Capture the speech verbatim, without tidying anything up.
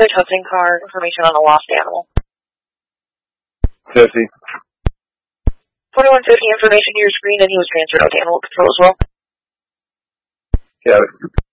The testing car information on a lost animal. fifty. twenty-one fifty information to your screen, and he was transferred out to animal control as well. Got it.